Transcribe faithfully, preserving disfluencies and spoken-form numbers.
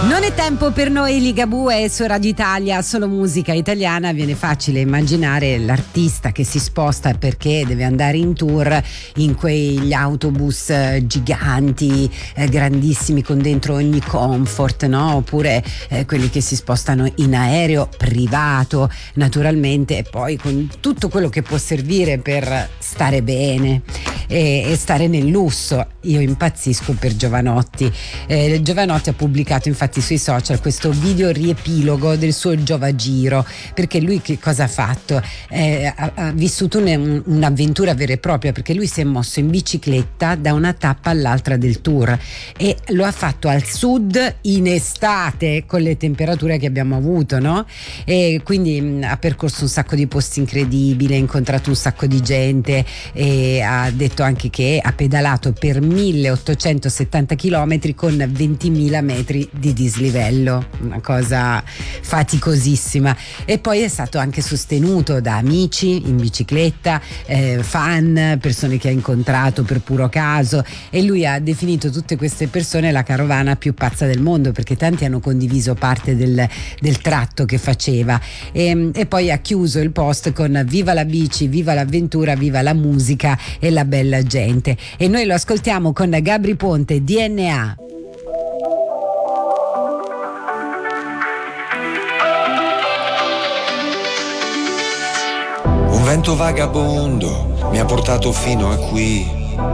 Non è tempo per noi Ligabue su Radio Italia, solo musica italiana. Viene facile immaginare l'artista che si sposta perché deve andare in tour in quegli autobus giganti, eh, grandissimi, con dentro ogni comfort, no? Oppure eh, quelli che si spostano in aereo privato, naturalmente, e poi con tutto quello che può servire per stare bene e, e stare nel lusso. Io impazzisco per Jovanotti. Eh, Jovanotti ha pubblicato infatti sui social questo video riepilogo del suo Giovagiro, perché lui che cosa ha fatto? Eh, ha, ha vissuto un, un'avventura vera e propria, perché lui si è mosso in bicicletta da una tappa all'altra del tour e lo ha fatto al sud in estate con le temperature che abbiamo avuto, no? E quindi mh, ha percorso un sacco di posti incredibili, ha incontrato un sacco di gente e ha detto anche che ha pedalato per milleottocentosettanta chilometri con ventimila metri di dislivello, una cosa faticosissima. E poi è stato anche sostenuto da amici in bicicletta, eh, fan, persone che ha incontrato per puro caso, e lui ha definito tutte queste persone la carovana più pazza del mondo, perché tanti hanno condiviso parte del, del tratto che faceva, e, e poi ha chiuso il post con viva la bici, viva l'avventura, viva la musica e la bella gente. E noi lo ascoltiamo con Gabry Ponte, D N A. Un vento vagabondo mi ha portato fino a qui,